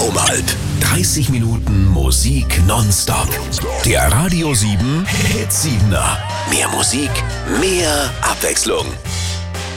um halb. 30 Minuten Musik nonstop. Der Radio 7 Hit 7er. Mehr Musik, mehr Abwechslung.